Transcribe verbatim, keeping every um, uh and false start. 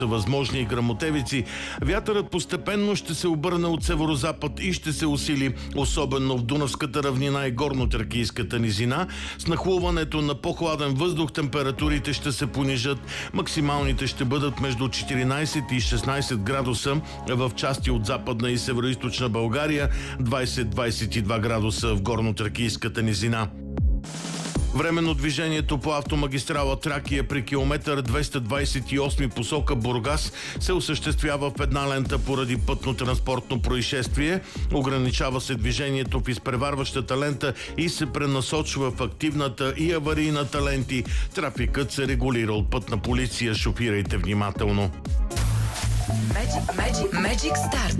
възможни и гръмотевици. Вятърът постепенно ще се обърне от северозапад и ще се усили, особено в Дунавската равнина и горно-тракийската низина. С нахлуването на по-хладен въздух температурите ще се понижат. Максималните ще бъдат между четиринайсет и шестнайсет градуса в части от Западна и Североизточна България, двайсет до двайсет и два градуса в горно-тракийската низина. Временно движението по автомагистрала Тракия при километър двеста двайсет и осем посока Бургас се осъществява в една лента поради пътно-транспортно происшествие. Ограничава се движението в изпреварващата лента и се пренасочва в активната и аварийната ленти. Трафикът се регулира от Пътна полиция. Шофирайте внимателно. Magic, Magic, Magic Start.